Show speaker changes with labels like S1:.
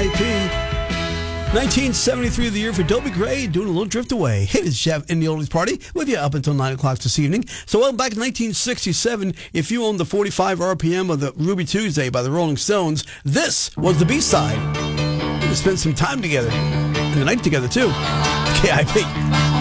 S1: KIP. 1973 of the year for Dobie Gray, doing a little drift away. Hey, this is Jeff in the Oldies Party with you up until 9 o'clock this evening. So, well, back in 1967, if you owned the 45 RPM of the Ruby Tuesday by the Rolling Stones, this was the B-side. We spent some time together, and the night together, too. KIP.